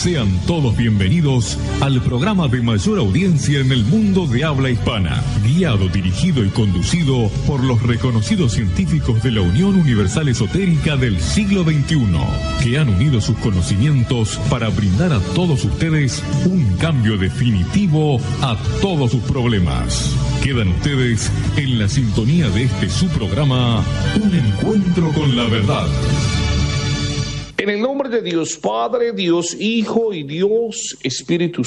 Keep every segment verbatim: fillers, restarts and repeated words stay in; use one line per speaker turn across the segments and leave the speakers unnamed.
Sean todos bienvenidos al programa de mayor audiencia en el mundo de habla hispana, guiado, dirigido y conducido por los reconocidos científicos de la Unión Universal Esotérica del siglo veintiuno, que han unido sus conocimientos para brindar a todos ustedes un cambio definitivo a todos sus problemas. Quedan ustedes en la sintonía de este su programa, Un Encuentro con la Verdad.
En el nombre de Dios Padre, Dios Hijo y Dios Espíritu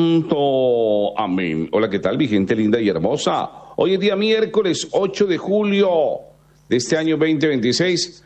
Santo. Amén. Hola, ¿qué tal, mi gente linda y hermosa? Hoy es día miércoles ocho de julio de este año veinte veintiséis.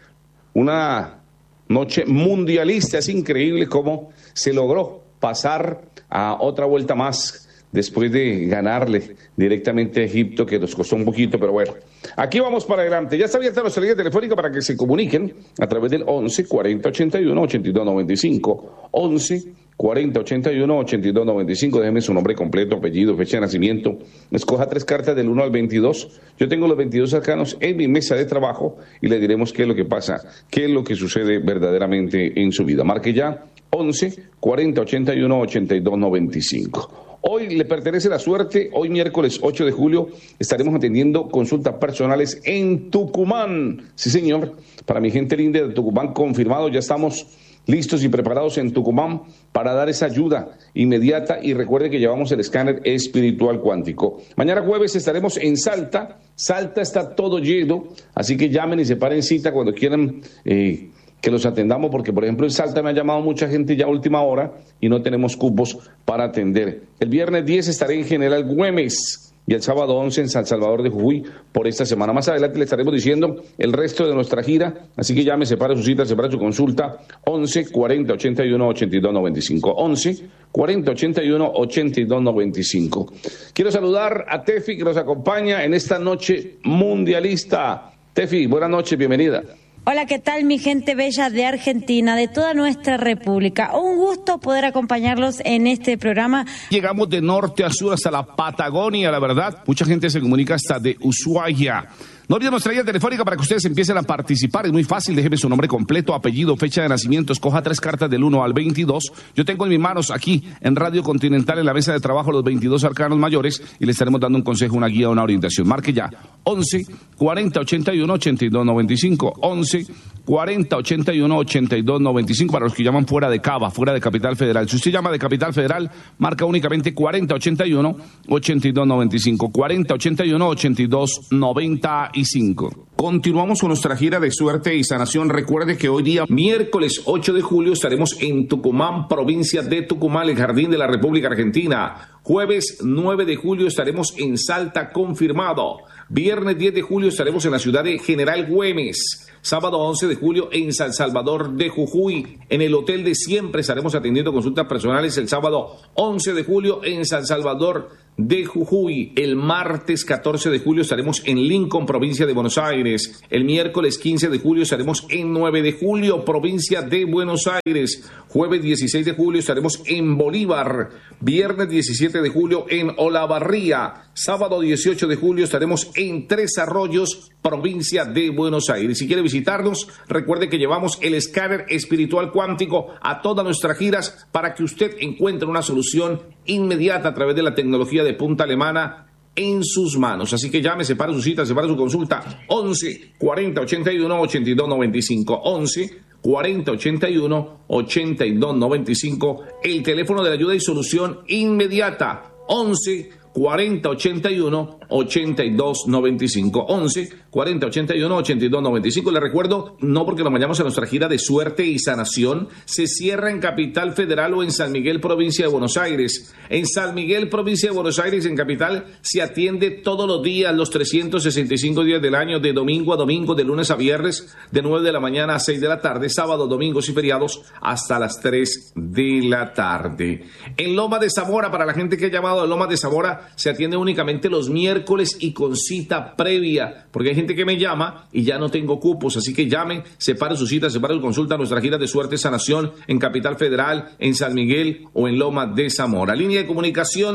Una noche mundialista. Es increíble cómo se logró pasar a otra vuelta más después de ganarle directamente a Egipto, que nos costó un poquito, pero bueno. Aquí vamos para adelante. Ya está abierta nuestra línea telefónica para que se comuniquen a través del once cuarenta ochenta y uno ochenta y dos noventa y cinco. once cuarenta ochenta y uno ochenta y dos noventa y cinco. Déjeme su nombre completo, apellido, fecha de nacimiento. Escoja tres cartas del uno al veintidós. Yo tengo los veintidós arcanos en mi mesa de trabajo y le diremos qué es lo que pasa, qué es lo que sucede verdaderamente en su vida. Marque ya once cuarenta ochenta y uno ochenta y dos noventa y cinco. Hoy le pertenece la suerte. Hoy miércoles ocho de julio estaremos atendiendo consultas personales en Tucumán. Sí, señor, para mi gente linda de Tucumán, confirmado, ya estamos listos y preparados en Tucumán para dar esa ayuda inmediata, y recuerde que llevamos el escáner espiritual cuántico. Mañana jueves estaremos en Salta. Salta está todo lleno, así que llamen y separen cita cuando quieran eh, que los atendamos, porque por ejemplo en Salta me ha llamado mucha gente ya a última hora y no tenemos cupos para atender. El viernes diez estaré en General Güemes y el sábado once en San Salvador de Jujuy por esta semana. Más adelante le estaremos diciendo el resto de nuestra gira, así que llame, separe su cita, separe su consulta, once cuarenta ochenta y uno ochenta y dos noventa y cinco, once cuarenta ochenta y uno ochenta y dos noventa y cinco. Quiero saludar a Tefi, que nos acompaña en esta noche mundialista. Tefi, buenas noches, bienvenida.
Hola, ¿qué tal, mi gente bella de Argentina, de toda nuestra república? Un gusto poder acompañarlos en este programa.
Llegamos de norte a sur hasta la Patagonia, la verdad. Mucha gente se comunica hasta de Ushuaia. No olviden nuestra guía telefónica para que ustedes empiecen a participar. Es muy fácil, déjeme su nombre completo, apellido, fecha de nacimiento. Escoja tres cartas del uno al veintidós. Yo tengo en mis manos aquí en Radio Continental, en la mesa de trabajo, los veintidós arcanos mayores, y le estaremos dando un consejo, una guía, una orientación. Marque ya once cuarenta ochenta y uno ochenta y dos noventa y cinco, once cuarenta ochenta y uno ochenta y dos noventa y cinco para los que llaman fuera de Cava, fuera de Capital Federal. Si usted llama de Capital Federal, marca únicamente cuarenta ochenta y uno ochenta y dos noventa y cinco, cuarenta ochenta y uno ochenta y dos noventa y cinco. Continuamos con nuestra gira de suerte y sanación. Recuerde que hoy día, miércoles ocho de julio, estaremos en Tucumán, provincia de Tucumán, el Jardín de la República Argentina. Jueves nueve de julio estaremos en Salta, confirmado. Viernes diez de julio estaremos en la ciudad de General Güemes. Sábado once de julio en San Salvador de Jujuy. En el Hotel de Siempre estaremos atendiendo consultas personales el sábado once de julio en San Salvador de Jujuy. El martes catorce de julio estaremos en Lincoln, provincia de Buenos Aires. El miércoles quince de julio estaremos en nueve de julio, provincia de Buenos Aires. Jueves dieciséis de julio estaremos en Bolívar. Viernes diecisiete de julio en Olavarría. Sábado dieciocho de julio estaremos en Tres Arroyos, provincia de Buenos Aires. Si quiere visitarnos, recuerde que llevamos el escáner espiritual cuántico a todas nuestras giras para que usted encuentre una solución inmediata a través de la tecnología de punta alemana en sus manos. Así que llame, separe su cita, separe su consulta, once cuarenta ochenta y uno ochenta y dos noventa y cinco, once cuarenta ochenta y uno ochenta y dos noventa y cinco, el teléfono de la ayuda y solución inmediata, once cuarenta ochenta y uno ochenta y dos noventa y cinco, once cuarenta ochenta y uno ochenta y dos noventa y cinco. Le recuerdo, no porque nos vayamos a nuestra gira de suerte y sanación, se cierra en Capital Federal o en San Miguel, provincia de Buenos Aires. En San Miguel, provincia de Buenos Aires, en Capital, se atiende todos los días, los trescientos sesenta y cinco días del año, de domingo a domingo, de lunes a viernes, de nueve de la mañana a seis de la tarde, sábado, domingos y feriados hasta las tres de la tarde. En Loma de Zamora, para la gente que ha llamado de Loma de Zamora, se atiende únicamente los miércoles y con cita previa, porque hay gente que me llama y ya no tengo cupos, así que llamen, separe su cita, separe su consulta a nuestra gira de suerte y sanación en Capital Federal, en San Miguel o en Loma de Zamora. Línea de comunicación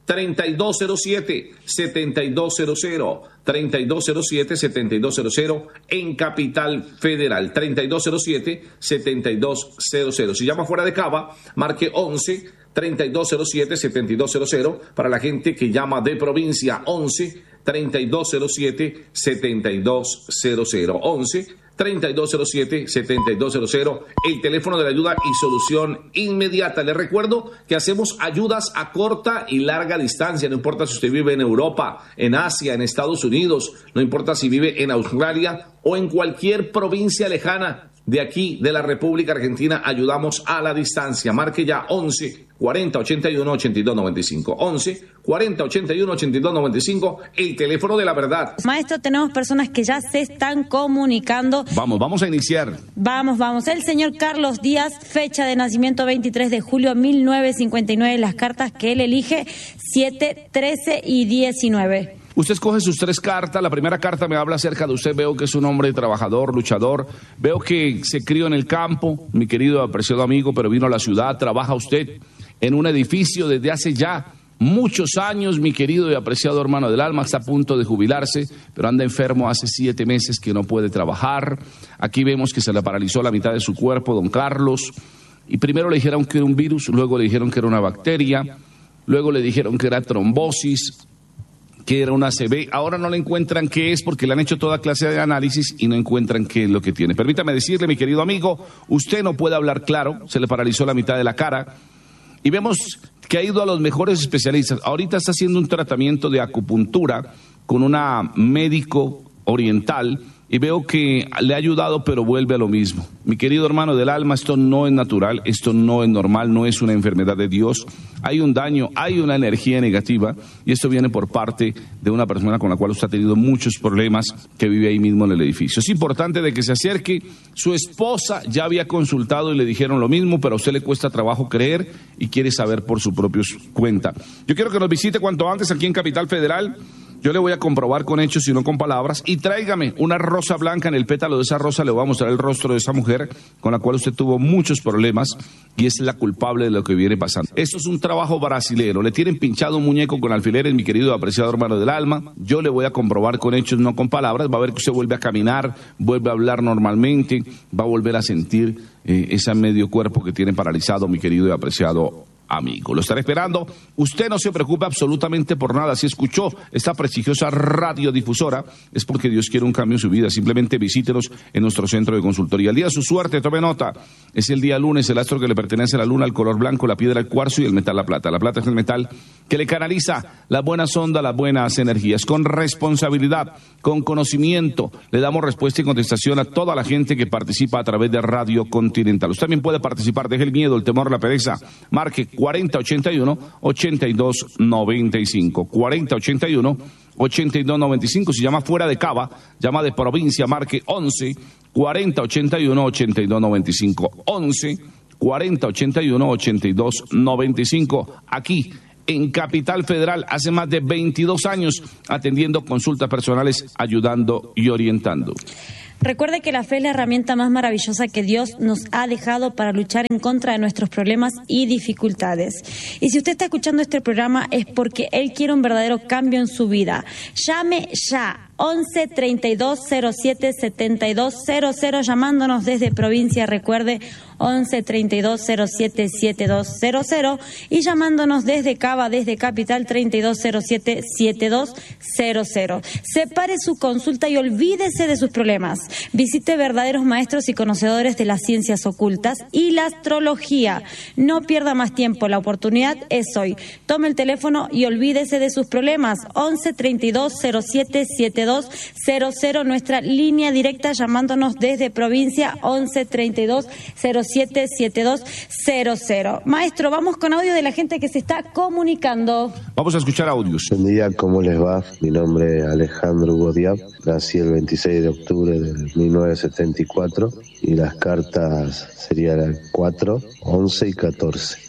treinta y dos cero siete, setenta y dos cero cero, treinta y dos cero siete, setenta y dos cero cero en Capital Federal, treinta y dos cero siete, setenta y dos cero cero. Si llama fuera de Cava, marque once, treinta y dos cero siete, setenta y dos cero cero. Para la gente que llama de provincia, once, treinta y dos cero siete, setenta y dos cero cero, once, treinta y dos cero siete, setenta y dos cero cero, el teléfono de la ayuda y solución inmediata. Les recuerdo que hacemos ayudas a corta y larga distancia, no importa si usted vive en Europa, en Asia, en Estados Unidos, no importa si vive en Australia o en cualquier provincia lejana de aquí, de la República Argentina, ayudamos a la distancia. Marque ya once, cuarenta, ochenta y uno, ochenta y dos noventa y cinco. once, cuarenta, ochenta y uno, ochenta y dos noventa y cinco, el teléfono de la verdad.
Maestro, tenemos personas que ya se están comunicando.
Vamos, vamos a iniciar.
Vamos, vamos. El señor Carlos Díaz, fecha de nacimiento veintitrés de julio mil novecientos cincuenta y nueve. Las cartas que él elige, siete, trece y diecinueve.
Usted escoge sus tres cartas. La primera carta me habla acerca de usted. Veo que es un hombre trabajador, luchador. Veo que se crió en el campo, mi querido apreciado amigo, pero vino a la ciudad. Trabaja usted en un edificio desde hace ya muchos años, mi querido y apreciado hermano del alma. Está a punto de jubilarse, pero anda enfermo hace siete meses que no puede trabajar. Aquí vemos que se le paralizó la mitad de su cuerpo, don Carlos. Y primero le dijeron que era un virus, luego le dijeron que era una bacteria, luego le dijeron que era trombosis, que era una A C V. Ahora no le encuentran qué es porque le han hecho toda clase de análisis y no encuentran qué es lo que tiene. Permítame decirle, mi querido amigo, usted no puede hablar claro, se le paralizó la mitad de la cara y vemos que ha ido a los mejores especialistas. Ahorita está haciendo un tratamiento de acupuntura con una médico oriental y veo que le ha ayudado, pero vuelve a lo mismo. Mi querido hermano del alma, esto no es natural, esto no es normal, no es una enfermedad de Dios. Hay un daño, hay una energía negativa y esto viene por parte de una persona con la cual usted ha tenido muchos problemas que vive ahí mismo en el edificio. Es importante de que se acerque. Su esposa ya había consultado y le dijeron lo mismo, pero a usted le cuesta trabajo creer y quiere saber por su propia cuenta. Yo quiero que nos visite cuanto antes aquí en Capital Federal. Yo le voy a comprobar con hechos y no con palabras. Y tráigame una rosa blanca. En el pétalo de esa rosa le voy a mostrar el rostro de esa mujer con la cual usted tuvo muchos problemas y es la culpable de lo que viene pasando. Esto es un trabajo brasilero. Le tienen pinchado un muñeco con alfileres, mi querido apreciado hermano del alma. Yo le voy a comprobar con hechos, no con palabras. Va a ver que usted vuelve a caminar, vuelve a hablar normalmente, va a volver a sentir eh, ese medio cuerpo que tiene paralizado, mi querido y apreciado amigo. Lo estaré esperando. Usted no se preocupe absolutamente por nada. Si escuchó esta prestigiosa radiodifusora, es porque Dios quiere un cambio en su vida. Simplemente visítenos en nuestro centro de consultoría. El día de su suerte, tome nota, es el día lunes. El astro que le pertenece a la luna, el color blanco, la piedra, el cuarzo y el metal, la plata. La plata es el metal que le canaliza las buenas ondas, las buenas energías. Con responsabilidad, con conocimiento, le damos respuesta y contestación a toda la gente que participa a través de Radio Continental. Usted también puede participar. Deje el miedo, el temor, la pereza. Marque cuarenta ochenta y uno, ochenta y dos noventa y cinco. cuarenta ochenta y uno, ochenta y dos noventa y cinco. Si llama fuera de Cava, llama de provincia, marque once, cuarenta ochenta y uno, ochenta y dos noventa y cinco. once, cuarenta ochenta y uno, ochenta y dos noventa y cinco. Aquí en Capital Federal, hace más de veintidós años, atendiendo consultas personales, ayudando y orientando.
Recuerde que la fe es la herramienta más maravillosa que Dios nos ha dejado para luchar en contra de nuestros problemas y dificultades. Y si usted está escuchando este programa es porque Él quiere un verdadero cambio en su vida. Llame ya. once, treinta y dos cero siete, setenta y dos cero cero, llamándonos desde provincia, recuerde, once, treinta y dos cero siete, setenta y dos cero cero, y llamándonos desde Cava, desde Capital, treinta y dos cero siete, setenta y dos cero cero. Separe su consulta y olvídese de sus problemas. Visite verdaderos maestros y conocedores de las ciencias ocultas y la astrología. No pierda más tiempo, la oportunidad es hoy. Tome el teléfono y olvídese de sus problemas. once, treinta y dos cero siete, setenta y dos cero cero, nuestra línea directa, llamándonos desde provincia, once, treinta y dos cero siete, setenta y dos cero cero. Maestro, vamos con audio de la gente que se está comunicando.
Vamos a escuchar audios.
Buen día, ¿cómo les va? Mi nombre es Alejandro Hugo Diab, nací el veintiséis de octubre de mil novecientos setenta y cuatro y las cartas serían cuatro, once y catorce.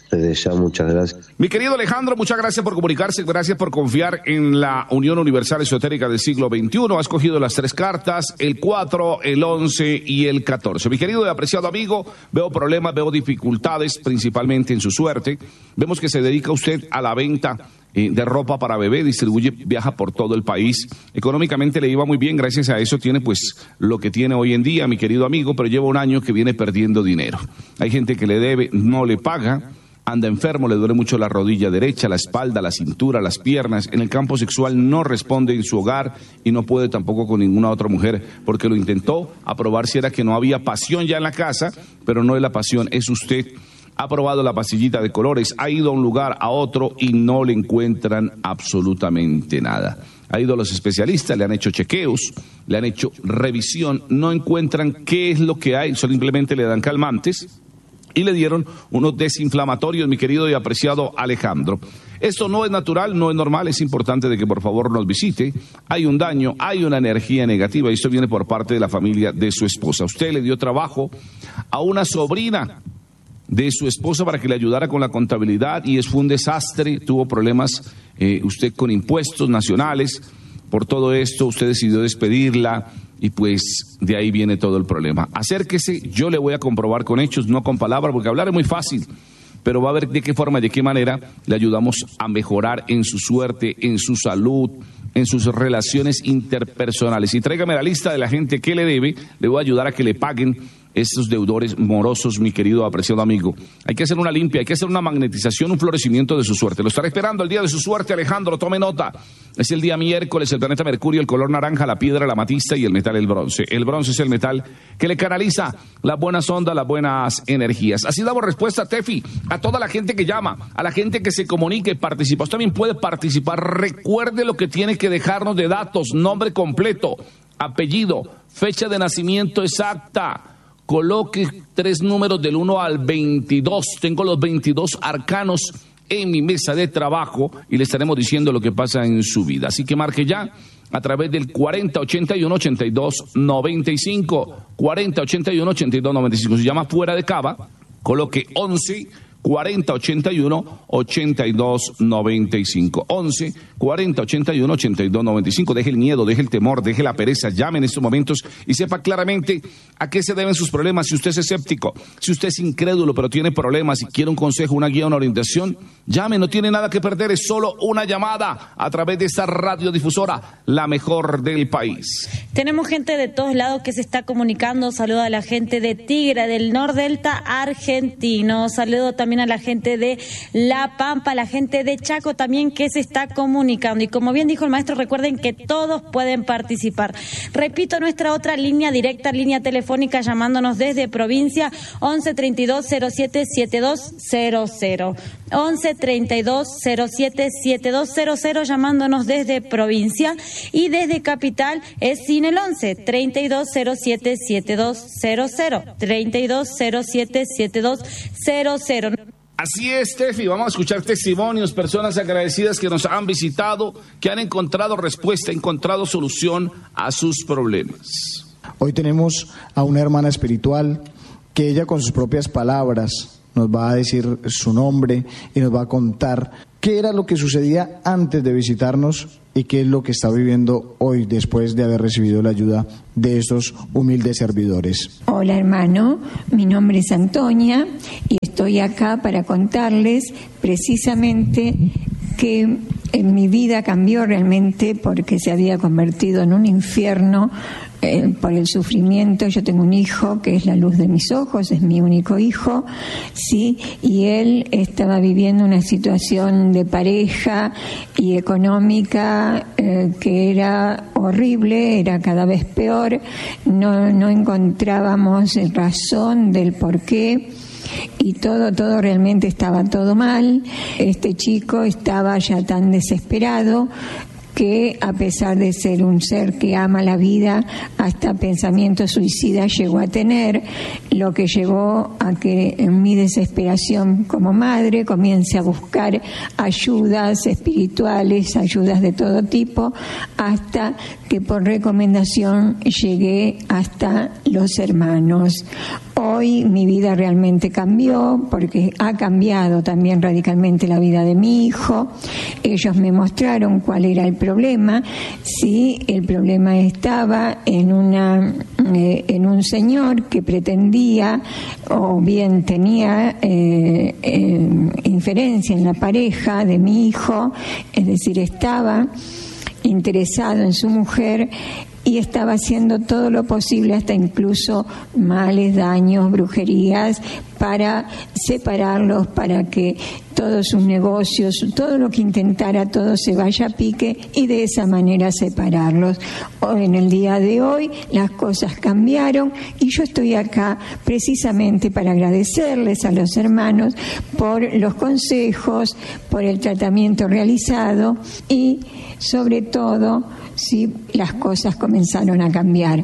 Desde ya, muchas gracias.
Mi querido Alejandro, muchas gracias por comunicarse, gracias por confiar en la Unión Universal Esotérica del siglo veintiuno. Ha escogido las tres cartas, el cuatro, el once y el catorce. Mi querido y apreciado amigo, veo problemas, veo dificultades, principalmente en su suerte. Vemos que se dedica usted a la venta eh, de ropa para bebé, distribuye, viaja por todo el país. Económicamente le iba muy bien, gracias a eso tiene pues lo que tiene hoy en día, mi querido amigo, pero lleva un año que viene perdiendo dinero. Hay gente que le debe, no le paga. Anda enfermo, le duele mucho la rodilla derecha, la espalda, la cintura, las piernas. En el campo sexual no responde en su hogar y no puede tampoco con ninguna otra mujer porque lo intentó. A probar si era que no había pasión ya en la casa, pero no es la pasión, es usted. Ha probado la pastillita de colores, ha ido a un lugar, a otro y no le encuentran absolutamente nada. Ha ido a los especialistas, le han hecho chequeos, le han hecho revisión, no encuentran qué es lo que hay, simplemente le dan calmantes. Y le dieron unos desinflamatorios, mi querido y apreciado Alejandro. Esto no es natural, no es normal, es importante de que por favor nos visite. Hay un daño, hay una energía negativa y esto viene por parte de la familia de su esposa. Usted le dio trabajo a una sobrina de su esposa para que le ayudara con la contabilidad y fue un desastre, tuvo problemas eh, usted con impuestos nacionales. Por todo esto usted decidió despedirla. Y pues de ahí viene todo el problema. Acérquese, yo le voy a comprobar con hechos, no con palabras, porque hablar es muy fácil, pero va a ver de qué forma, de qué manera le ayudamos a mejorar en su suerte, en su salud, en sus relaciones interpersonales. Y tráigame la lista de la gente que le debe, le voy a ayudar a que le paguen estos deudores morosos, mi querido apreciado amigo. Hay que hacer una limpia, hay que hacer una magnetización, un florecimiento de su suerte. Lo estará esperando el día de su suerte, Alejandro, tome nota. Es el día miércoles, el planeta Mercurio, el color naranja, la piedra, la amatista y el metal, el bronce. El bronce es el metal que le canaliza las buenas ondas, las buenas energías. Así damos respuesta, Tefi, a toda la gente que llama, a la gente que se comunica y participa. Usted también puede participar. Recuerde lo que tiene que dejarnos de datos: nombre completo, apellido, fecha de nacimiento exacta. Coloque tres números del uno al veintidós. Tengo los veintidós arcanos en mi mesa de trabajo y le estaremos diciendo lo que pasa en su vida. Así que marque ya a través del cuarenta ochenta y uno ochenta y dos noventa y cinco. cuarenta ochenta y uno ochenta y dos noventa y cinco. Si llama fuera de Cava, coloque once cuarenta ochenta y uno ochenta y dos noventa y cinco. once cuarenta ochenta y uno ochenta y dos noventa y cinco. Deje el miedo, deje el temor, deje la pereza. Llame en estos momentos y sepa claramente a qué se deben sus problemas. Si usted es escéptico, si usted es incrédulo pero tiene problemas y quiere un consejo, una guía, una orientación, llame, no tiene nada que perder. Es solo una llamada a través de esta radiodifusora, la mejor del país.
Tenemos gente de todos lados que se está comunicando. Saludo a la gente de Tigre, del Nordelta argentino. Saludo también a la gente de La Pampa, a la gente de Chaco también que se está comunicando. Y como bien dijo el maestro, recuerden que todos pueden participar. Repito, nuestra otra línea directa, línea telefónica, llamándonos desde provincia, once treinta y dos cero siete siete dos cero cero. once treinta y dos cero siete siete dos cero cero, llamándonos desde provincia. Y desde capital es sin el once treinta y dos cero siete siete dos cero cero. treinta y dos cero siete siete dos cero cero.
Así es, Tefi, vamos a escuchar testimonios, personas agradecidas que nos han visitado, que han encontrado respuesta, encontrado solución a sus problemas.
Hoy tenemos a una hermana espiritual que ella con sus propias palabras nos va a decir su nombre y nos va a contar qué era lo que sucedía antes de visitarnos y qué es lo que está viviendo hoy después de haber recibido la ayuda de estos humildes servidores.
Hola hermano, mi nombre es Antonia y estoy acá para contarles precisamente que en mi vida cambió realmente porque se había convertido en un infierno eh, por el sufrimiento. Yo tengo un hijo que es la luz de mis ojos, es mi único hijo, sí, y él estaba viviendo una situación de pareja y económica eh, que era horrible, era cada vez peor, no, no encontrábamos razón del por qué. Y todo, todo realmente estaba todo mal. Este chico estaba ya tan desesperado que a pesar de ser un ser que ama la vida, hasta pensamientos suicidas llegó a tener, lo que llevó a que en mi desesperación como madre comience a buscar ayudas espirituales, ayudas de todo tipo, hasta que por recomendación llegué hasta los hermanos. Hoy mi vida realmente cambió porque ha cambiado también radicalmente la vida de mi hijo. Ellos me mostraron cuál era el problema. Sí, el problema estaba en una eh, en un señor que pretendía o bien tenía eh, eh, inferencia en la pareja de mi hijo, es decir, estaba interesado en su mujer y estaba haciendo todo lo posible, hasta incluso males, daños, brujerías, para separarlos, para que todos sus negocios, todo lo que intentara, todo se vaya a pique y de esa manera separarlos. Hoy, en el día de hoy, las cosas cambiaron y yo estoy acá precisamente para agradecerles a los hermanos por los consejos, por el tratamiento realizado y, sobre todo, si las cosas comenzaron a cambiar.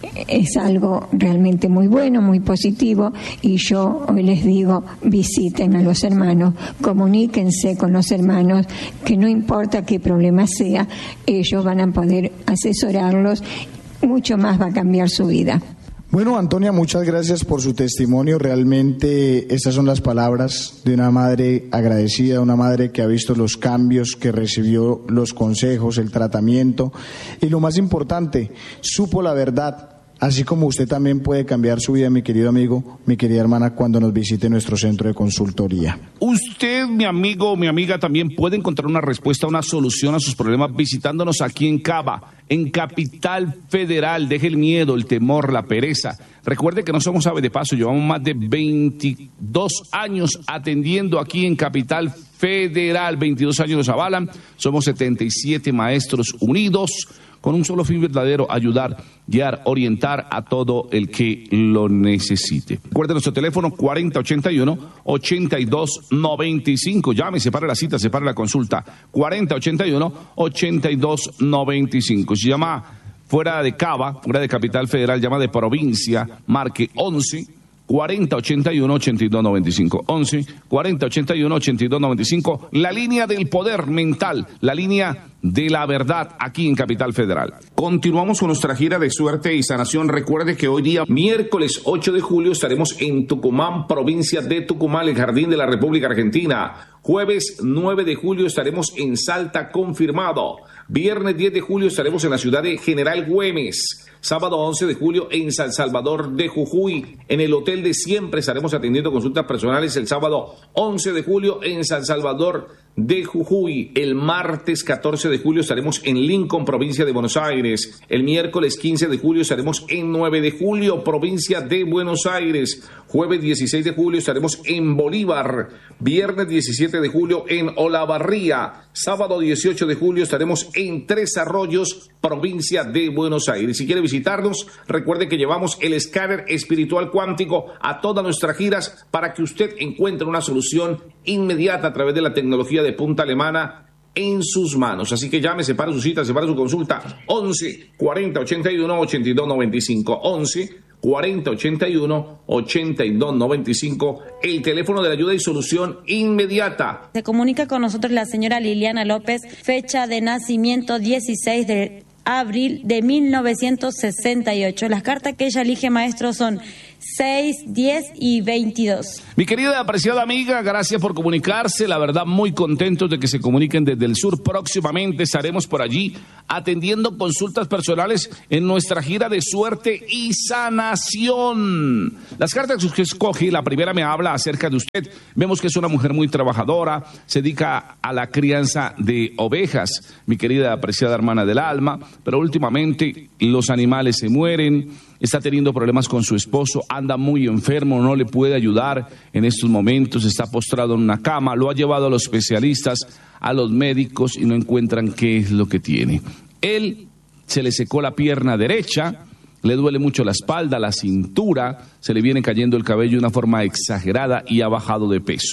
Es algo realmente muy bueno, muy positivo, y yo hoy les digo, visiten a los hermanos, comuníquense con los hermanos, que no importa qué problema sea, ellos van a poder asesorarlos, mucho más va a cambiar su vida.
Bueno, Antonia, muchas gracias por su testimonio. Realmente estas son las palabras de una madre agradecida, una madre que ha visto los cambios, que recibió los consejos, el tratamiento y, lo más importante, supo la verdad. Así como usted también puede cambiar su vida, mi querido amigo, mi querida hermana, cuando nos visite nuestro centro de consultoría.
Usted, mi amigo o mi amiga, también puede encontrar una respuesta, una solución a sus problemas visitándonos aquí en Cava, en Capital Federal. Deje el miedo, el temor, la pereza. Recuerde que no somos ave de paso, llevamos más de veintidós años atendiendo aquí en Capital Federal. veintidós años nos avalan, somos setenta y siete maestros unidos, con un solo fin verdadero: ayudar, guiar, orientar a todo el que lo necesite. Recuerde nuestro teléfono cuarenta ochenta y uno, ochenta y dos noventa y cinco. Llame, separe la cita, separe la consulta. cuarenta ochenta y uno, ochenta y dos noventa y cinco. Si llama fuera de Cava, fuera de Capital Federal, llama de provincia, marque once cuarenta ochenta y uno, ochenta y dos noventa y cinco. once cuarenta ochenta y uno, ochenta y dos noventa y cinco. La línea del poder mental, la línea de la verdad, aquí en Capital Federal. Continuamos con nuestra gira de suerte y sanación. Recuerde que hoy día, miércoles ocho de julio, estaremos en Tucumán, provincia de Tucumán, el Jardín de la República Argentina. Jueves nueve de julio estaremos en Salta, confirmado. Viernes diez de julio estaremos en la ciudad de General Güemes. Sábado once de julio en San Salvador de Jujuy. En el Hotel de Siempre estaremos atendiendo consultas personales el sábado once de julio en San Salvador de Jujuy. El martes catorce de julio estaremos en Lincoln, provincia de Buenos Aires. El miércoles quince de julio estaremos en nueve de julio, provincia de Buenos Aires. Jueves dieciséis de julio estaremos en Bolívar. Viernes diecisiete de julio en Olavarría. Sábado dieciocho de julio estaremos en Tres Arroyos, provincia de Buenos Aires. Si quiere visitarnos, recuerde que llevamos el escáner espiritual cuántico a todas nuestras giras para que usted encuentre una solución inmediata a través de la tecnología de punta alemana en sus manos. Así que llame, separe su cita, separe su consulta. once cuarenta ochenta y uno, ochenta y dos noventa y cinco. once cuarenta ochenta y uno, ochenta y dos noventa y cinco. El teléfono de la ayuda y solución inmediata.
Se comunica con nosotros la señora Liliana López, fecha de nacimiento dieciséis de abril de mil novecientos sesenta y ocho. Las cartas que ella elige, maestro, son seis, diez y veintidós.
Mi querida y apreciada amiga, gracias por comunicarse. La verdad, muy contentos de que se comuniquen desde el sur. Próximamente estaremos por allí atendiendo consultas personales en nuestra gira de suerte y sanación. Las cartas que usted escoge, la primera me habla acerca de usted. Vemos que es una mujer muy trabajadora, se dedica a la crianza de ovejas, mi querida y apreciada hermana del alma, pero últimamente los animales se mueren. Está teniendo problemas con su esposo, anda muy enfermo, no le puede ayudar en estos momentos, está postrado en una cama, lo ha llevado a los especialistas, a los médicos, y no encuentran qué es lo que tiene. Él se le secó la pierna derecha, le duele mucho la espalda, la cintura, se le viene cayendo el cabello de una forma exagerada y ha bajado de peso.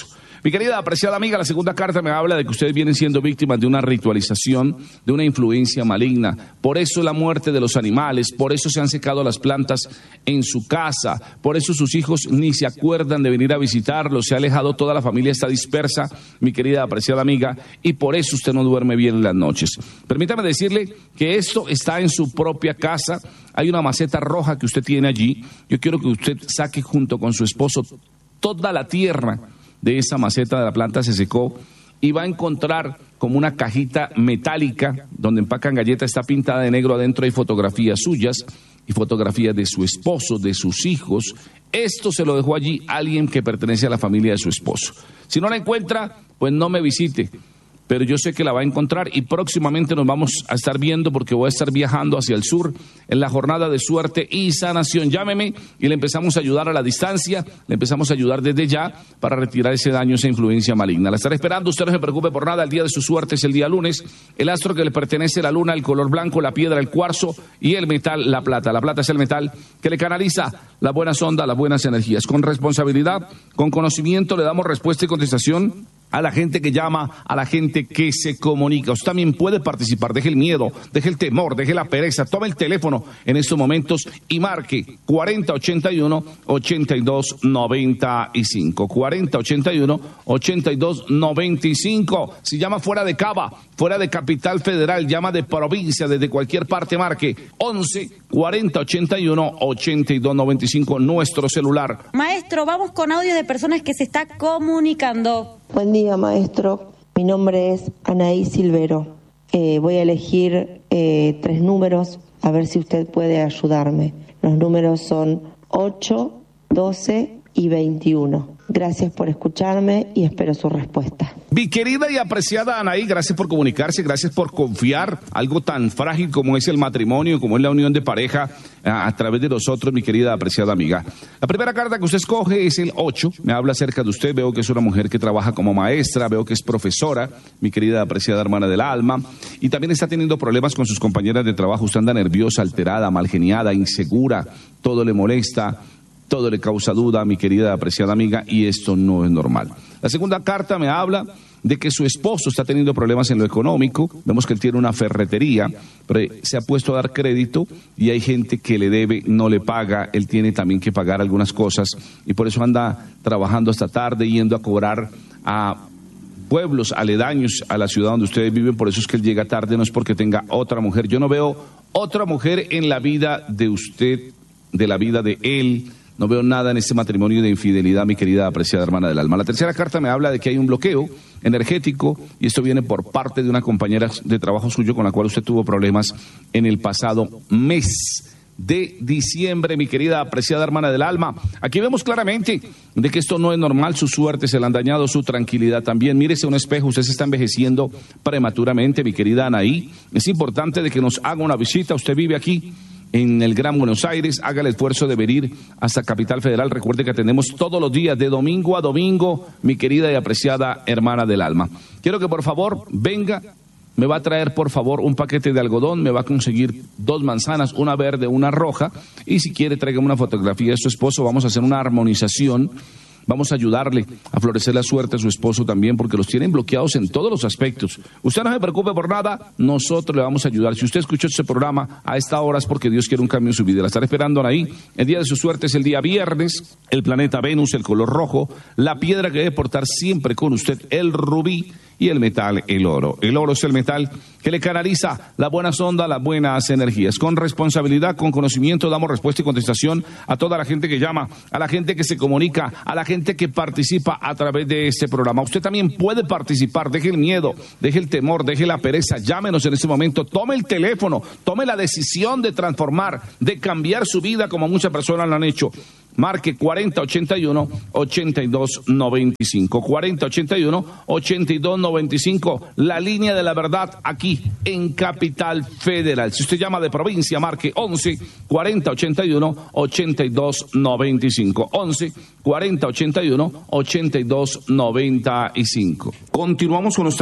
Mi querida apreciada amiga, la segunda carta me habla de que ustedes vienen siendo víctimas de una ritualización, de una influencia maligna. Por eso la muerte de los animales, por eso se han secado las plantas en su casa, por eso sus hijos ni se acuerdan de venir a visitarlos, se ha alejado, toda la familia está dispersa, mi querida apreciada amiga, y por eso usted no duerme bien en las noches. Permítame decirle que esto está en su propia casa. Hay una maceta roja que usted tiene allí. Yo quiero que usted saque junto con su esposo toda la tierra de esa maceta. De la planta se secó y va a encontrar como una cajita metálica donde empacan galletas, está pintada de negro, adentro hay fotografías suyas y fotografías de su esposo, de sus hijos. Esto se lo dejó allí alguien que pertenece a la familia de su esposo. Si no la encuentra, pues no me visite, pero yo sé que la va a encontrar y próximamente nos vamos a estar viendo porque voy a estar viajando hacia el sur en la jornada de suerte y sanación. Llámeme y le empezamos a ayudar a la distancia, le empezamos a ayudar desde ya para retirar ese daño, esa influencia maligna. La estaré esperando, usted no se preocupe por nada. El día de su suerte es el día lunes. El astro que le pertenece, la luna, el color blanco, la piedra, el cuarzo y el metal, la plata. La plata es el metal que le canaliza las buenas ondas, las buenas energías. Con responsabilidad, con conocimiento, le damos respuesta y contestación a la gente que llama, a la gente que se comunica. Usted también puede participar. Deje el miedo, deje el temor, deje la pereza. Tome el teléfono en estos momentos y marque cuarenta ochenta y uno, ochenta y dos noventa y cinco. cuarenta ochenta y uno, ochenta y dos noventa y cinco. Si llama fuera de Cava, fuera de Capital Federal, llama de provincia, desde cualquier parte, marque once cuarenta ochenta y uno, ochenta y dos noventa y cinco, nuestro celular.
Maestro, vamos con audio de personas que se está comunicando.
Buen día, maestro. Mi nombre es Anaí Silvero. Eh, voy a elegir eh, tres números, a ver si usted puede ayudarme. Los números son ocho, doce y veintiuno. Gracias por escucharme y espero su respuesta.
Mi querida y apreciada Anaí, gracias por comunicarse, gracias por confiar algo tan frágil como es el matrimonio, como es la unión de pareja a, a través de nosotros, mi querida apreciada amiga. La primera carta que usted escoge es el ocho, me habla acerca de usted, veo que es una mujer que trabaja como maestra, veo que es profesora, mi querida apreciada hermana del alma, y también está teniendo problemas con sus compañeras de trabajo. Usted anda nerviosa, alterada, malgeniada, insegura, todo le molesta, todo le causa duda, mi querida apreciada amiga, y esto no es normal. La segunda carta me habla de que su esposo está teniendo problemas en lo económico. Vemos que él tiene una ferretería, pero se ha puesto a dar crédito y hay gente que le debe, no le paga. Él tiene también que pagar algunas cosas y por eso anda trabajando hasta tarde, yendo a cobrar a pueblos aledaños a la ciudad donde ustedes viven. Por eso es que él llega tarde, no es porque tenga otra mujer. Yo no veo otra mujer en la vida de usted, de la vida de él. No veo nada en este matrimonio de infidelidad, mi querida apreciada hermana del alma. La tercera carta me habla de que hay un bloqueo energético y esto viene por parte de una compañera de trabajo suyo con la cual usted tuvo problemas en el pasado mes de diciembre, mi querida apreciada hermana del alma. Aquí vemos claramente de que esto no es normal, su suerte se le han dañado, su tranquilidad también. Mírese un espejo, usted se está envejeciendo prematuramente, mi querida Anaí. Es importante de que nos haga una visita, usted vive aquí en el Gran Buenos Aires, haga el esfuerzo de venir hasta Capital Federal. Recuerde que atendemos todos los días, de domingo a domingo, mi querida y apreciada hermana del alma. Quiero que por favor venga, me va a traer por favor un paquete de algodón, me va a conseguir dos manzanas, una verde, una roja, y si quiere tráigame una fotografía de su esposo, vamos a hacer una armonización. Vamos a ayudarle a florecer la suerte a su esposo también, porque los tienen bloqueados en todos los aspectos. Usted no se preocupe por nada, nosotros le vamos a ayudar. Si usted escuchó este programa a esta hora es porque Dios quiere un cambio en su vida. La estará esperando ahí. El día de su suerte es el día viernes. El planeta Venus, el color rojo. La piedra que debe portar siempre con usted, el rubí. Y el metal, el oro. El oro es el metal que le canaliza las buenas ondas, las buenas energías. Con responsabilidad, con conocimiento, damos respuesta y contestación a toda la gente que llama, a la gente que se comunica, a la gente que participa a través de este programa. Usted también puede participar. Deje el miedo, deje el temor, deje la pereza. Llámenos en este momento. Tome el teléfono, tome la decisión de transformar, de cambiar su vida como muchas personas lo han hecho. Marque cuarenta ochenta y uno, ochenta y dos noventa y cinco. cuarenta ochenta y uno, ochenta y dos noventa y cinco. La línea de la verdad aquí en Capital Federal. Si usted llama de provincia, marque once cuarenta ochenta y uno, ochenta y dos noventa y cinco. once cuarenta ochenta y uno, ochenta y dos noventa y cinco. Continuamos con nuestra